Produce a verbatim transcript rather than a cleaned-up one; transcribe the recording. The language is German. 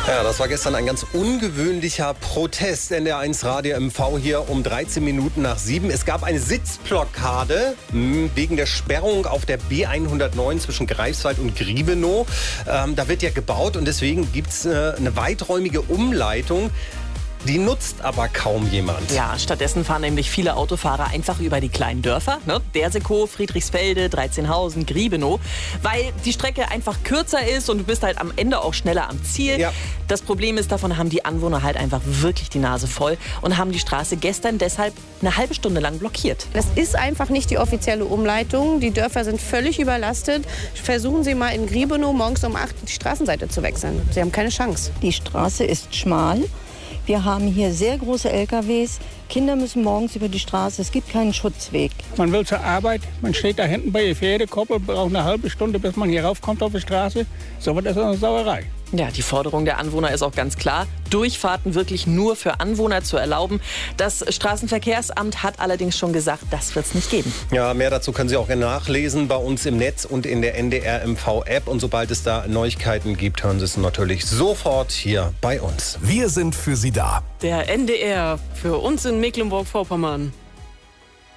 Ja, das war gestern ein ganz ungewöhnlicher Protest. N D R eins Radio M V hier um dreizehn Minuten nach sieben. Es gab eine Sitzblockade mh, wegen der Sperrung auf der B hundertneun zwischen Greifswald und Griebenow. Ähm, da wird ja gebaut und deswegen gibt es äh, eine weiträumige Umleitung. Die nutzt aber kaum jemand. Ja, stattdessen fahren nämlich viele Autofahrer einfach über die kleinen Dörfer. Ne? Dersekow, Friedrichsfelde, Dreizehnhausen, Griebenow. Weil die Strecke einfach kürzer ist und du bist halt am Ende auch schneller am Ziel. Ja. Das Problem ist, davon haben die Anwohner halt einfach wirklich die Nase voll und haben die Straße gestern deshalb eine halbe Stunde lang blockiert. Das ist einfach nicht die offizielle Umleitung. Die Dörfer sind völlig überlastet. Versuchen Sie mal in Griebenow morgens um acht die Straßenseite zu wechseln. Sie haben keine Chance. Die Straße ist schmal. Wir haben hier sehr große L K Ws. Kinder müssen morgens über die Straße. Es gibt keinen Schutzweg. Man will zur Arbeit, man steht da hinten bei der Pferdekoppel, braucht eine halbe Stunde, bis man hier raufkommt auf die Straße. So wird das eine Sauerei. Ja, die Forderung der Anwohner ist auch ganz klar, Durchfahrten wirklich nur für Anwohner zu erlauben. Das Straßenverkehrsamt hat allerdings schon gesagt, das wird es nicht geben. Ja, mehr dazu können Sie auch nachlesen bei uns im Netz und in der N D R M V-App. Und sobald es da Neuigkeiten gibt, hören Sie es natürlich sofort hier bei uns. Wir sind für Sie da. Der N D R für uns in Mecklenburg-Vorpommern.